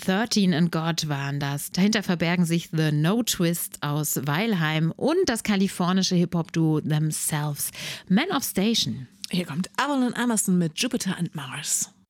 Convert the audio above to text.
13 and God waren das. Dahinter verbergen sich The No Twist aus Weilheim und das kalifornische Hip-Hop-Duo Themselves. Man of Station. Hier kommt Avalon Emerson mit Jupiter and Mars.